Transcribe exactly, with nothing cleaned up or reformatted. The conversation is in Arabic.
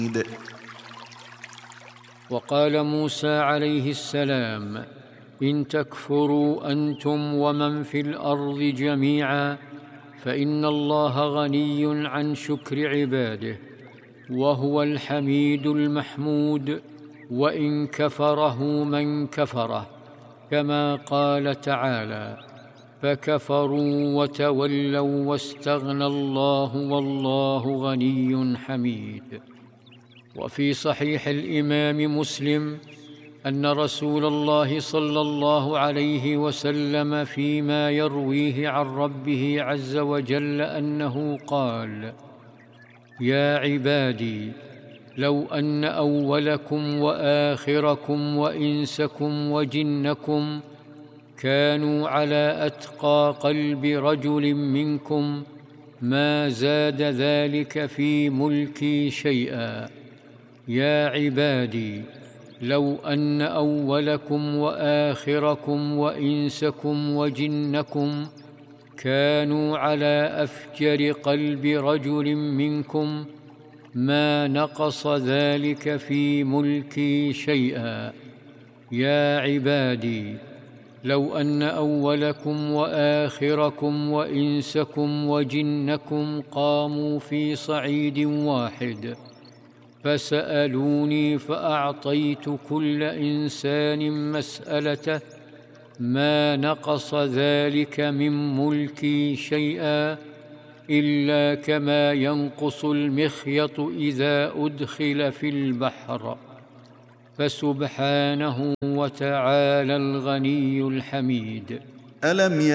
وقال موسى عليه السلام: إن تكفروا أنتم ومن في الأرض جميعا فإن الله غني عن شكر عباده، وهو الحميد المحمود، وإن كفره من كفره، كما قال تعالى: فكفروا وتولوا واستغنى الله والله غني حميد. وفي صحيح الإمام مسلم أن رسول الله صلى الله عليه وسلم فيما يرويه عن ربه عز وجل أنه قال: يا عبادي، لو أن أولكم وآخركم وإنسكم وجنكم كانوا على أتقى قلب رجل منكم ما زاد ذلك في ملكي شيئا. يا عبادي، لو أن أولكم وآخركم وإنسكم وجنكم كانوا على أفجر قلب رجل منكم ما نقص ذلك في ملكي شيئا. يا عبادي، لو أن أولكم وآخركم وإنسكم وجنكم قاموا في صعيد واحد فسألوني فأعطيت كل إنسان مسألته ما نقص ذلك من ملكي شيئا، إلا كما ينقص المخيط إذا أدخل في البحر. فسبحانه وتعالى الغني الحميد. ألم